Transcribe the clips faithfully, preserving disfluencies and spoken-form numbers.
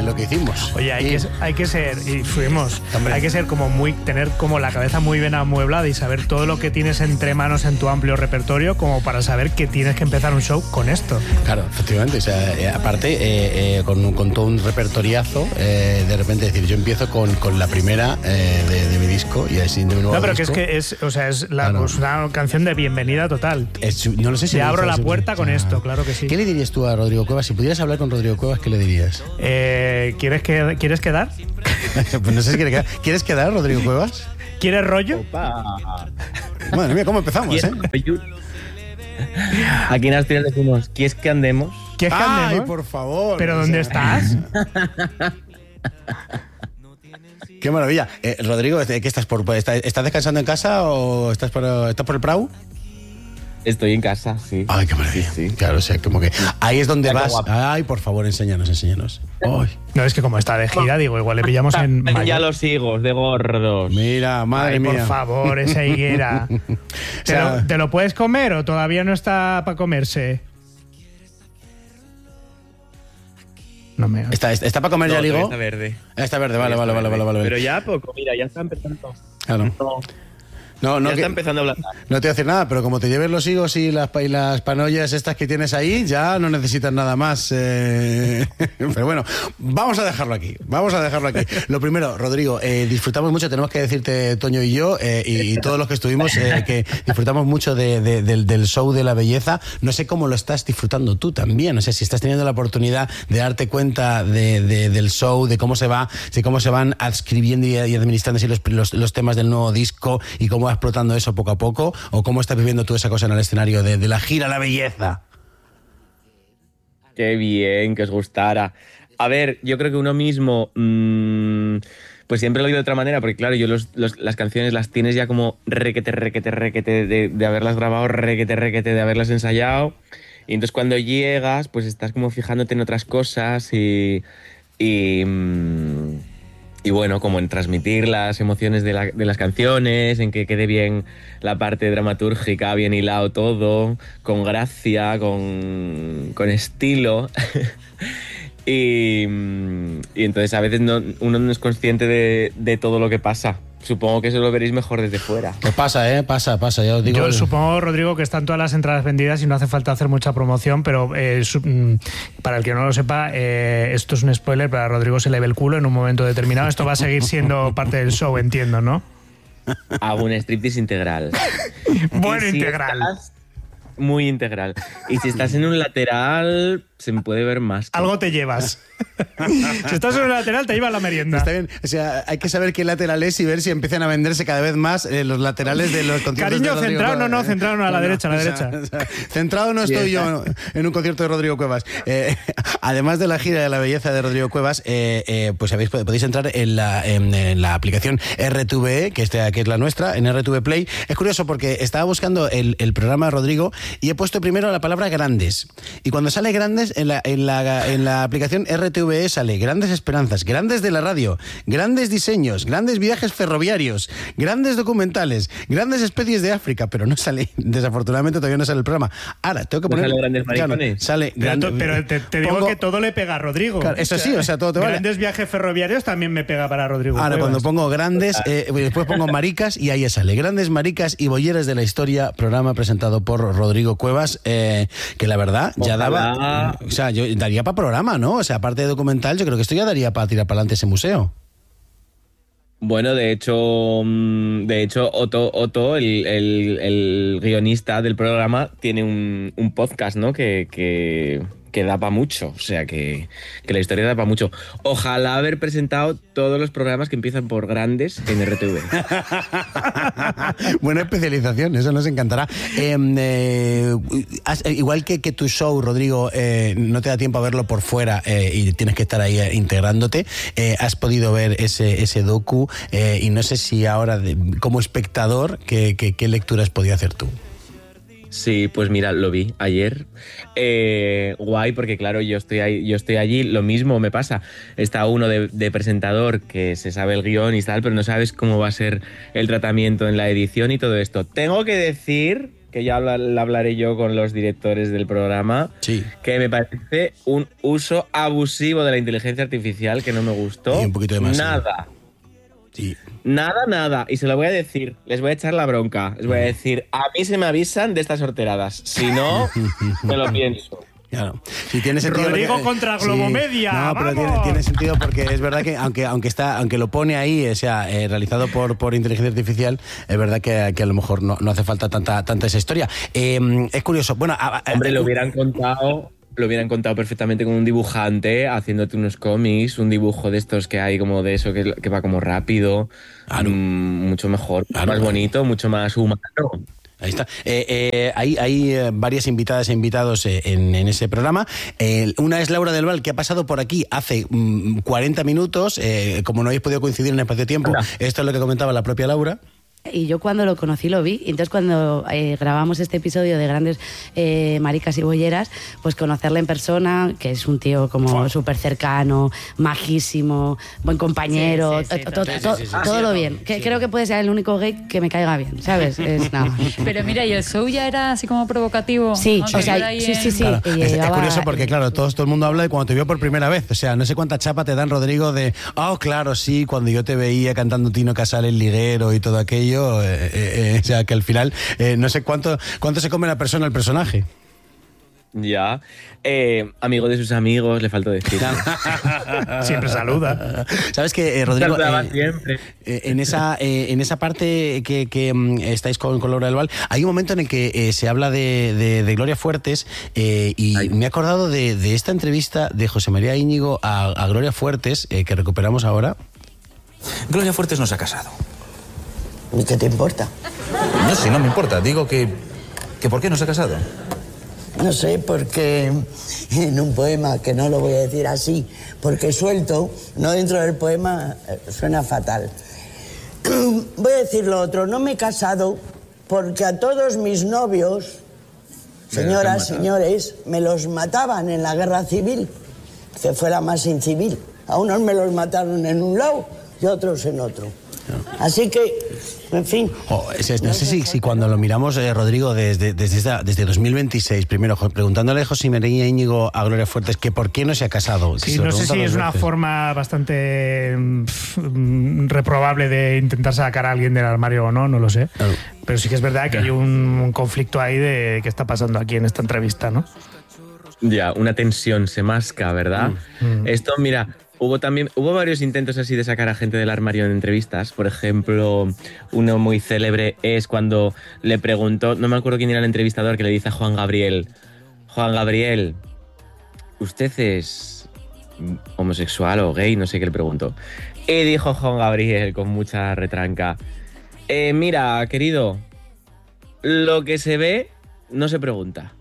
lo que hicimos. Oye, hay, y... que, hay que ser, y fuimos, Hombre. hay que ser como muy, tener como la cabeza muy bien amueblada y saber todo lo que tienes entre manos en tu amplio repertorio como para saber que tienes que empezar un show con esto. Claro, efectivamente. O sea, eh, aparte, eh, eh, con, con todo un repertoriazo, eh, de repente decir, yo empiezo con, con la primera eh, de, de mi disco y así de mi nuevo No, pero disco. que es que es, o sea, es la, claro. pues una canción de bienvenida total. Es, no lo sé si Te abro la si puerta con esto, claro que sí. ¿Qué le dirías tú a Rodrigo Cuevas? Si pudieras hablar con Rodrigo Cuevas, ¿qué le dirías? Eh, ¿quieres, que, ¿Quieres quedar? Pues no sé si quiere quedar. ¿Quieres quedar, Rodrigo Cuevas? ¿Quieres rollo? Opa. Madre mía, ¿cómo empezamos, eh? Aquí en Asturias decimos, ¿quieres que andemos? ¿Quieres que andemos? Ay, por favor. ¿Pero dónde estás? Qué maravilla. Eh, Rodrigo, ¿qué estás por, estás, estás descansando en casa o estás por, estás por el Prau? Estoy en casa, sí. Ay, qué maravilla. Sí, sí. Claro, o sea, como que ahí es donde vas. Ay, por favor, enséñanos, enséñanos. Ay. No, es que como está de gira, digo, igual le pillamos en mayo. Ya los higos de gordos. Mira, madre Ay, mía. por favor, esa higuera. ¿Te, o sea, lo, ¿Te lo puedes comer o todavía no está para comerse? No me... ¿Está, está, está para comer no, ya, digo? Está verde. Está verde, vale, vale, vale, vale, vale. Pero ya poco, mira, ya está empezando. Claro. No. No, no, ya que, está empezando a hablar. No te voy a decir nada, pero como te lleves los higos y las, y las panollas estas que tienes ahí, ya no necesitas nada más. Eh... Pero bueno, vamos a dejarlo aquí. Vamos a dejarlo aquí. Lo primero, Rodrigo, eh, disfrutamos mucho, tenemos que decirte, Toño y yo, eh, y, y todos los que estuvimos, eh, que disfrutamos mucho de, de, de, del show de la belleza. No sé cómo lo estás disfrutando tú también. O sea, si estás teniendo la oportunidad de darte cuenta de, de, del show, de cómo se va, de cómo se van adscribiendo y, y administrando los, los, los temas del nuevo disco y cómo explotando eso poco a poco, o cómo estás viviendo tú esa cosa en el escenario de, de la gira La Belleza. Qué bien, que os gustara. A ver, yo creo que uno mismo mmm, pues siempre lo digo de otra manera, porque claro, yo los, los, las canciones las tienes ya como requete, requete, requete de, de haberlas grabado, requete, requete de haberlas ensayado, y entonces cuando llegas pues estás como fijándote en otras cosas y y mmm, Y bueno, como en transmitir las emociones de, la, de las canciones, en que quede bien la parte dramatúrgica, bien hilado todo, con gracia, con, con estilo. y, y entonces a veces no, uno no es consciente de, de todo lo que pasa. Supongo que eso lo veréis mejor desde fuera. Pues pasa, ¿eh? Pasa, pasa. Ya os digo. Yo supongo, Rodrigo, que están todas las entradas vendidas y no hace falta hacer mucha promoción, pero eh, su, para el que no lo sepa, eh, esto es un spoiler, pero a Rodrigo se le ve el culo en un momento determinado. Esto va a seguir siendo parte del show, entiendo, ¿no? Hago un striptease integral. Bueno, si integral. Estás... Muy integral. Y si estás en un lateral, se me puede ver más. Algo te llevas. Si estás en un lateral, te llevas la merienda. Está bien. O sea, hay que saber qué lateral es y ver si empiezan a venderse cada vez más eh, los laterales de los conciertos. Cariño, de Rodrigo centrado, Cuevas. no, no, centrado no, a la no, derecha, a la o derecha. Sea, o sea, centrado no estoy yo en un concierto de Rodrigo Cuevas. Eh, además de la gira de la belleza de Rodrigo Cuevas, eh, eh, pues sabéis, podéis entrar en la, en, en la aplicación R T V E, que, este, que es la nuestra, en R T V Play. Es curioso porque estaba buscando el, el programa de Rodrigo y he puesto primero la palabra grandes. Y cuando sale grandes, en la, en la, en la aplicación R T V E sale grandes esperanzas, grandes de la radio, grandes diseños, grandes viajes ferroviarios, grandes documentales, grandes especies de África, pero no sale, desafortunadamente todavía no sale el programa. Ahora, tengo que poner... ¿No sale grandes maricones? Claro, sale pero, gran... pero te, te digo pongo... que todo le pega a Rodrigo. Claro, eso sí, o sea, todo te vale. Grandes viajes ferroviarios también me pega para Rodrigo Ahora, Cuevas. cuando pongo grandes, eh, después pongo maricas y ahí sale. Grandes maricas y bolleras de la historia, programa presentado por Rodrigo Cuevas, eh, que la verdad ya Ojalá. daba... O sea, yo daría para programa, ¿no? O sea, aparte de documental, yo creo que esto ya daría para tirar para adelante ese museo. Bueno, de hecho, de hecho Otto, Otto el, el, el guionista del programa, tiene un, un podcast, ¿no? Que, que, que da para mucho, o sea, que, que la historia da para mucho. Ojalá haber presentado todos los programas que empiezan por grandes en R T V. Buena especialización, eso nos encantará. Eh, eh, has, igual que, que tu show, Rodrigo, eh, no te da tiempo a verlo por fuera eh, y tienes que estar ahí eh, integrándote, eh, has podido ver ese, ese docu eh, y no sé si ahora, de, como espectador, ¿qué, qué, qué lectura has podido hacer tú? Sí, pues mira, lo vi ayer. Eh, guay, porque claro, yo estoy ahí, yo estoy allí, lo mismo me pasa. Está uno de, de presentador que se sabe el guión y tal, pero no sabes cómo va a ser el tratamiento en la edición y todo esto. Tengo que decir que ya habla, la hablaré yo con los directores del programa, sí. que me parece un uso abusivo de la inteligencia artificial que no me gustó. Y un poquito de más. Nada. Sí. Nada, nada. Y se lo voy a decir, les voy a echar la bronca. Les voy a decir, a mí se me avisan de estas horteradas. Si no, me lo pienso. Claro. Sí, tiene sentido. Rodrigo que, contra Globomedia. Sí, no, pero tiene, tiene sentido porque es verdad que aunque aunque está aunque lo pone ahí, o sea, eh, realizado por, por inteligencia artificial, es verdad que, que a lo mejor no, no hace falta tanta tanta esa historia. Eh, es curioso. Bueno, a, a, hombre, lo hubieran contado. Lo hubieran contado perfectamente con un dibujante haciéndote unos cómics, un dibujo de estos que hay como de eso que, que va como rápido, claro. mmm, mucho mejor, claro, más claro. bonito, mucho más humano. Ahí está. Eh, eh, hay hay eh, varias invitadas e invitados eh, en, en ese programa. Eh, una es Laura del Val, que ha pasado por aquí hace mm, cuarenta minutos. Eh, como no habéis podido coincidir en el espacio-tiempo, esto es lo que comentaba la propia Laura. Y yo cuando lo conocí lo vi, y entonces cuando eh, grabamos este episodio de Grandes eh, Maricas y Bolleras, pues conocerle en persona, que es un tío como súper cercano, majísimo, buen compañero, Sí, sí, sí, to- to- total. to- Sí, sí, sí, todo sí, lo sí, bien. sí. Que, creo que puede ser el único gay que me caiga bien, ¿sabes? Es, nada. Pero mira, ¿y el show ya era así como provocativo? Sí, Aunque o sea, fuera ahí sí, en- sí, sí. Claro, y es, es llevaba- curioso porque, claro, todo, todo el mundo habla de cuando te vio por primera vez. O sea, no sé cuánta chapa te dan, Rodrigo, de, oh, claro, sí, cuando yo te veía cantando Tino Casal, El Liguero y todo aquello. Eh, eh, eh, o sea, que al final, eh, no sé cuánto, cuánto se come la persona al personaje. Ya. Eh, amigo de sus amigos, le faltó decir. Siempre saluda. ¿Sabes que, eh, Rodrigo? Saludaba eh, siempre. eh, en, esa, eh, en esa parte que, que mm, estáis con, con Laura del Val, hay un momento en el que eh, se habla de, de, de Gloria Fuertes eh, y Ay. me he acordado de, de esta entrevista de José María Íñigo a, a Gloria Fuertes, eh, que recuperamos ahora. Gloria Fuertes no se ha casado. ¿Y qué te importa? No sé, no me importa. Digo que, que ¿por qué no se ha casado? No sé, porque en un poema, que no lo voy a decir así, porque suelto, no dentro del poema, eh, suena fatal. Voy a decir lo otro, no me he casado porque a todos mis novios, señoras, señores, me los mataban en la guerra civil, que fue la más incivil. A unos me los mataron en un lado y a otros en otro. Así que, en fin. Oh, ese- no sé si, si cuando lo miramos, eh, Rodrigo, desde, desde, esta- desde dos mil veintiséis, primero jo- preguntándole a José María Íñigo a Gloria Fuertes que por qué no se ha casado. que Sí, se lo no sé pregunta si dos es una veces. forma bastante mm, pf, mm, reprobable de intentar sacar a alguien del armario o no, no lo sé. Claro. Pero sí que es verdad que hay un, un conflicto ahí de qué está pasando aquí en esta entrevista, ¿no? Ya, una tensión se masca, ¿verdad? Mm. Esto, mira, hubo también, hubo varios intentos así de sacar a gente del armario en entrevistas. Por ejemplo, uno muy célebre es cuando le preguntó, no me acuerdo quién era el entrevistador, que le dice a Juan Gabriel, Juan Gabriel, ¿usted es homosexual o gay? No sé qué le preguntó. Y dijo Juan Gabriel con mucha retranca, eh, mira, querido, lo que se ve no se pregunta.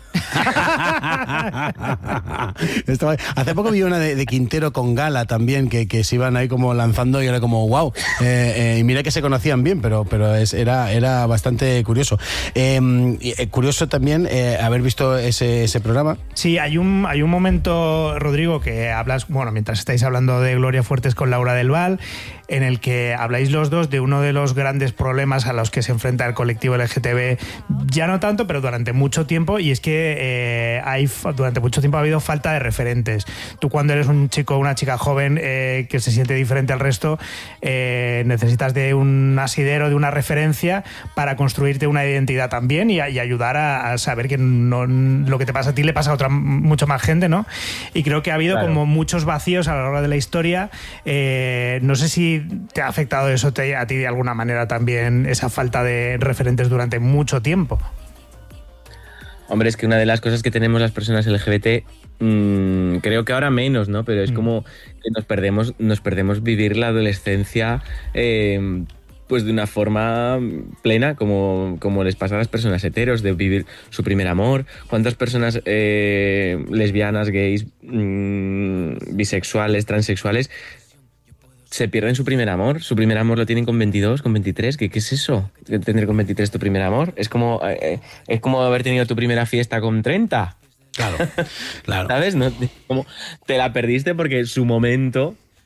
Estaba- hace poco vi una de, de Quintero con Gala también, que, que se iban ahí como lanzando y era como wow. Eh, eh, y mira que se conocían bien, pero, pero es, era, era bastante curioso. Eh, y, eh, curioso también eh, haber visto ese, ese programa. Sí, hay un, hay un momento, Rodrigo, que hablas, bueno, mientras estáis hablando de Gloria Fuertes con Laura del Val, en el que habláis los dos de uno de los grandes problemas a los que se enfrenta el colectivo L G T B, ya no tanto, pero durante mucho tiempo, y es que eh, hay, durante mucho tiempo ha habido falta de referentes. Tú cuando eres un chico o una chica joven eh, que se siente diferente al resto, eh, necesitas de un asidero, de una referencia para construirte una identidad también y, y ayudar a, a saber que no, lo que te pasa a ti le pasa a otra mucho más gente, ¿no? Y creo que ha habido Claro. como muchos vacíos a lo largo de la historia. Eh, no sé si te ha afectado eso te, a ti de alguna manera también, esa falta de referentes durante mucho tiempo. Hombre, es que una de las cosas que tenemos las personas L G B T, mmm, creo que ahora menos, ¿no? Pero es Mm. como que nos perdemos, nos perdemos vivir la adolescencia eh, pues de una forma plena, como, como les pasa a las personas heteros, de vivir su primer amor. ¿Cuántas personas eh, lesbianas, gays, mmm, bisexuales, transexuales se pierden su primer amor? Su primer amor lo tienen con veintidós, con veintitrés. ¿Qué, qué es eso? ¿Tener con veintitrés tu primer amor? Es como, eh, es como haber tenido tu primera fiesta con treinta. Claro, claro. ¿Sabes? No, como te la perdiste porque su momento,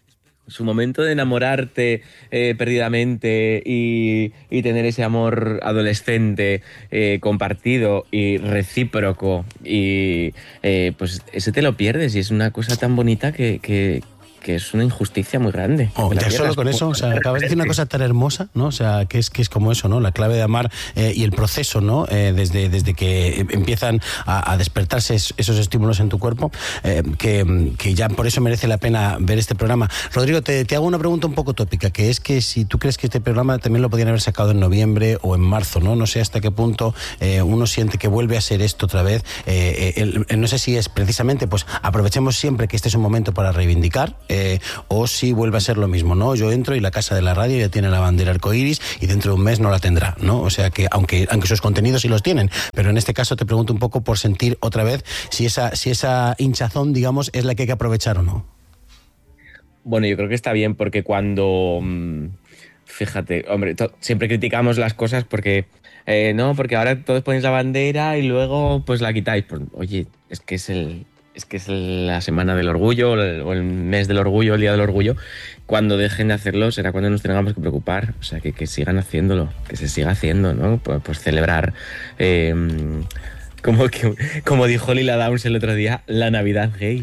su momento de enamorarte eh, perdidamente y, y tener ese amor adolescente eh, compartido y recíproco, y eh, pues ese te lo pierdes, y es una cosa tan bonita que... que que es una injusticia muy grande. Oh, ya solo con eso, o sea, acabas de decir una cosa tan hermosa, ¿no? O sea, que es que es como eso, ¿no? La clave de amar eh, y el proceso, ¿no? Eh, desde, desde que empiezan a, a despertarse esos estímulos en tu cuerpo, eh, que, que ya por eso merece la pena ver este programa. Rodrigo, te, te hago una pregunta un poco tópica, que es que si tú crees que este programa también lo podían haber sacado en noviembre o en marzo, ¿no? No sé hasta qué punto eh, uno siente que vuelve a ser esto otra vez. Eh, el, el, no sé si es precisamente, pues aprovechemos siempre que este es un momento para reivindicar, Eh, o si vuelve a ser lo mismo, ¿no? Yo entro y la casa de la radio ya tiene la bandera arcoíris y dentro de un mes no la tendrá, ¿no? O sea que, aunque, aunque sus contenidos sí los tienen, pero en este caso te pregunto un poco por sentir otra vez si esa, si esa hinchazón, digamos, es la que hay que aprovechar o no. Bueno, yo creo que está bien, porque cuando... Fíjate, hombre, to- siempre criticamos las cosas porque... Eh, no, porque ahora todos ponéis la bandera y luego pues la quitáis. Pues, oye, es que es el... Es que es la semana del orgullo, o el mes del orgullo, el día del orgullo. Cuando dejen de hacerlo será cuando nos tengamos que preocupar. O sea, que, que sigan haciéndolo, que se siga haciendo, ¿no? Pues, pues celebrar, eh, como, que, como dijo Lila Downs el otro día, la Navidad gay.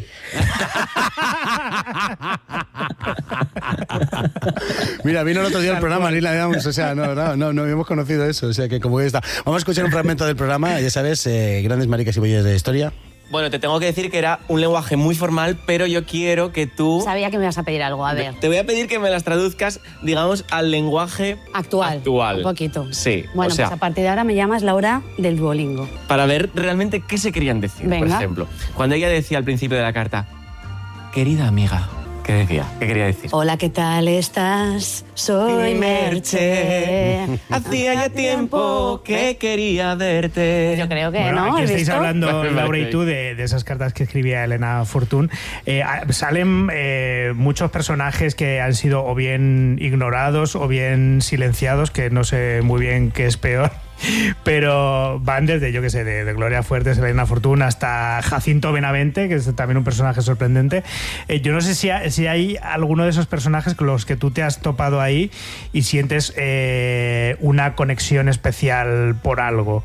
Mira, vino el otro día el programa Lila Downs, o sea, no, no, no, no habíamos conocido eso, o sea, que como que está. Vamos a escuchar un fragmento del programa, ya sabes, eh, grandes maricas y bolleras de historia. Bueno, te tengo que decir que era un lenguaje muy formal, pero yo quiero que tú... Sabía que me ibas a pedir algo, a ver. Te voy a pedir que me las traduzcas, digamos, al lenguaje Actual. actual. Un poquito. Sí, Bueno, o sea, pues a partir de ahora me llamas Laura del Duolingo. para ver realmente qué se querían decir. Venga. Por ejemplo, cuando ella decía al principio de la carta, querida amiga, ¿qué decía? ¿Qué quería decir? Hola, ¿qué tal estás? Soy Merche. Hacía ya tiempo que quería verte. Yo creo que Bueno, no, aquí ¿has estáis visto? hablando, Laura y tú, de, de esas cartas que escribía Elena Fortún. Eh, salen eh, muchos personajes que han sido o bien ignorados o bien silenciados, que no sé muy bien qué es peor. Pero van desde, yo qué sé, de, de Gloria Fuertes, Elena Fortún, hasta Jacinto Benavente, que es también un personaje sorprendente. Eh, yo no sé si, ha, si hay alguno de esos personajes con los que tú te has topado ahí y sientes eh, una conexión especial por algo.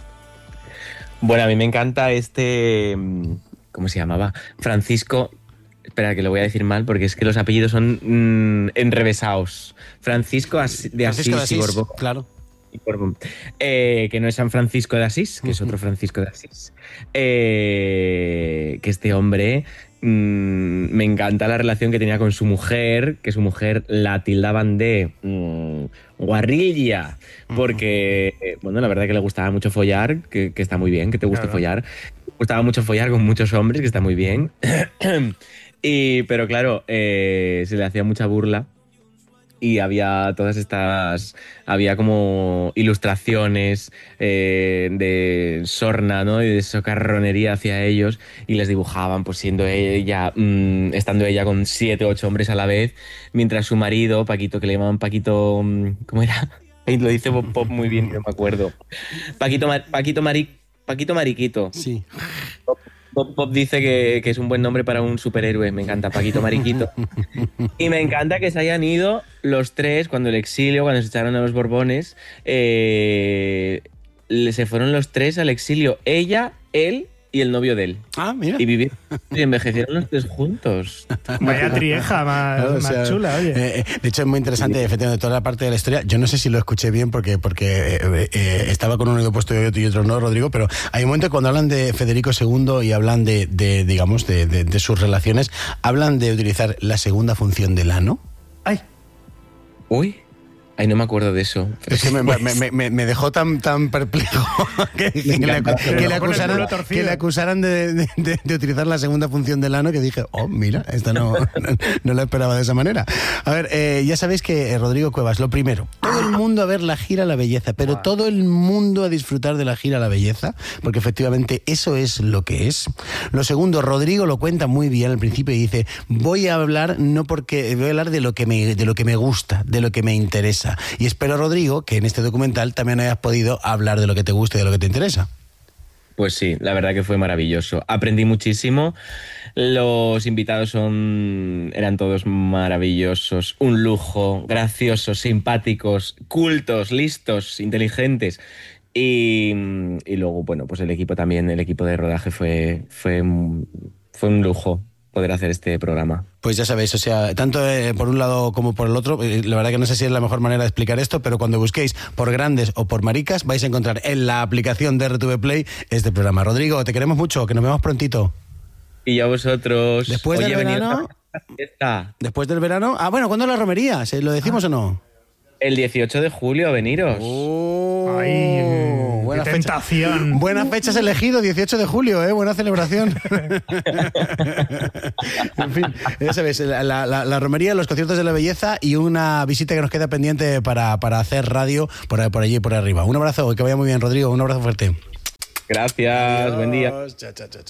Bueno, a mí me encanta este... ¿Cómo se llamaba? Francisco... Espera, que lo voy a decir mal porque es que los apellidos son mmm, enrevesados. Francisco As- de Asís, Francisco de Asís, y Borbón. claro. Y Borbón. Eh, que no es San Francisco de Asís, que es otro Francisco de Asís. Eh, que este hombre... Mm, me encanta la relación que tenía con su mujer, que su mujer la tildaban de mm, guarrilla, porque, eh, bueno, la verdad que le gustaba mucho follar, que, que está muy bien, que te guste Claro. follar. Le gustaba mucho follar con muchos hombres, que está muy bien. y, pero claro, eh, se le hacía mucha burla. Y había todas estas, había como ilustraciones eh, de sorna, ¿no? Y de socarronería hacia ellos, y les dibujaban, pues siendo ella, mmm, estando ella con siete o ocho hombres a la vez, mientras su marido, Paquito, que le llamaban Paquito, ¿cómo era? Lo dice Bob Pop muy bien, no me acuerdo. Paquito, Mar- Paquito, Mari- Paquito Mariquito. Sí. Bob, Bob Pop dice que, que es un buen nombre para un superhéroe. Me encanta, Paquito Mariquito. Y me encanta que se hayan ido los tres cuando el exilio, cuando se echaron a los Borbones. Eh, se fueron los tres al exilio. Ella, él y el novio de él. Ah, mira. Y vivieron y envejecieron los tres juntos. Vaya trieja más, Claro, o más sea, chula, oye. eh, de hecho, es muy interesante, efectivamente, toda la parte de la historia. Yo no sé si lo escuché bien porque, porque eh, eh, estaba con un oído puesto y otro, y otro no, Rodrigo, pero hay un momento cuando hablan de Federico segundo y hablan de, de digamos, de, de, de sus relaciones, hablan de utilizar la segunda función del ano. Ay, Uy, ay, no me acuerdo de eso. Es que me, me, me, me dejó tan, tan perplejo que, que, le, que, le, acusaran, que le acusaran de, de, de, de utilizar la segunda función del ano, que dije, oh, mira, esta no, no, no la esperaba de esa manera. A ver, eh, ya sabéis que eh, Rodrigo Cuevas, lo primero, todo el mundo a ver la gira La Belleza, pero todo el mundo a disfrutar de la gira La Belleza, porque efectivamente eso es lo que es. Lo segundo, Rodrigo lo cuenta muy bien al principio y dice, voy a hablar no porque voy a hablar de lo que me, de lo que me gusta, de lo que me interesa. Y espero, Rodrigo, que en este documental también hayas podido hablar de lo que te gusta y de lo que te interesa. Pues sí, la verdad que fue maravilloso. Aprendí muchísimo. Los invitados son, eran todos maravillosos, un lujo, graciosos, simpáticos, cultos, listos, inteligentes. Y, y luego, bueno, pues el equipo también, el equipo de rodaje fue, fue, fue un lujo poder hacer este programa. Pues ya sabéis, o sea, tanto eh, por un lado como por el otro, eh, la verdad que no sé si es la mejor manera de explicar esto, pero cuando busquéis por grandes o por maricas, vais a encontrar en la aplicación de R T V Play este programa. Rodrigo, te queremos mucho, que nos vemos prontito. Y a vosotros. Después Oye, del venid verano... a la fiesta. Después del verano... Ah, bueno, ¿cuándo es la romería? ¿Se ¿Lo decimos ah. o no? El dieciocho de julio, veniros. Oh, Ay, buena qué fecha. tentación. Buenas fechas elegido, dieciocho de julio, ¿eh? Buena celebración. En fin, ya sabéis, la, la, la romería, los conciertos de la belleza y una visita que nos queda pendiente para, para hacer radio por, por allí y por arriba. Un abrazo, que vaya muy bien, Rodrigo. Un abrazo fuerte. Gracias, Adiós. Buen día. Chao, chao, chao.